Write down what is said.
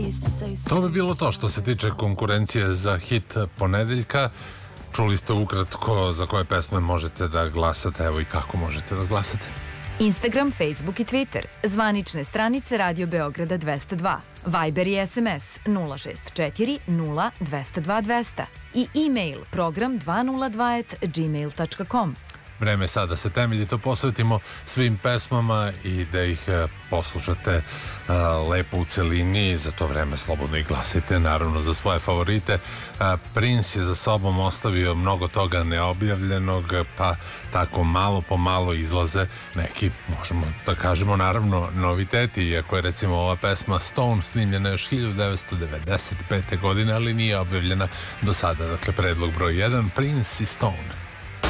To bi bilo to što se tiče konkurencije za hit ponedeljka. Čuli ste ukratko za koje pesme možete da glasate, evo i kako možete da glasate. Instagram, Facebook i Twitter, zvanične stranice Radio Beograda 202, Viber i SMS 064 0 202 200 i e-mail program 202@gmail.com. Vreme je sad da se temeljito posvetimo svim pesmama i da ih poslušate lepo u celini. Za to vreme slobodno i glasajte, naravno, za svoje favorite. Prince je za sobom ostavio mnogo toga neobjavljenog, pa tako malo po malo izlaze neki, možemo da kažemo, naravno, noviteti, iako je recimo ova pesma Stone snimljena još 1995. godine, ali nije objavljena do sada. Dakle, predlog broj 1, Prince i Stone.